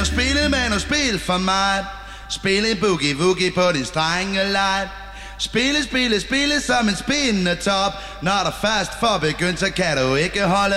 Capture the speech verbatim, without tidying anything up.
og spille man og spil for mig. Spille boogie-woogie på din strenge light. Spille, spille, spille som en spindende top. Når der først får begyndt, så kan du ikke holde